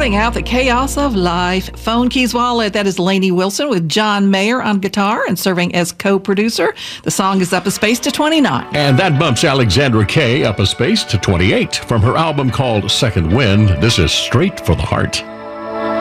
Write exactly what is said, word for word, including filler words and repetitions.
sorting out the chaos of life. Phone Keys Wallet, that is Lainey Wilson with John Mayer on guitar and serving as co-producer. The song is Up a Space to twenty-nine. And that bumps Alexandra Kay up a space to twenty-eight. From her album called Second Wind, this is Straight for the Heart.